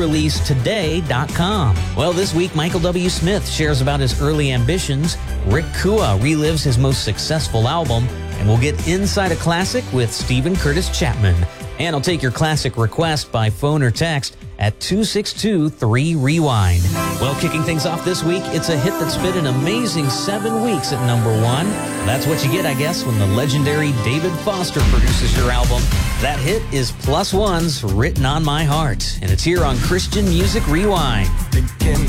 newreleasetoday.com. Well, this week, Michael W. Smith shares about his early ambitions. Rick Kua relives his most successful album. And we'll get inside a classic with Stephen Curtis Chapman. And I'll take your classic request by phone or text at 262-3-REWIND. Well, kicking things off this week, it's a hit that's been an amazing 7 weeks at number 1. That's what you get, I guess, when the legendary David Foster produces your album. That hit is Plus One's Written on My Heart, and it's here on Christian Music Rewind.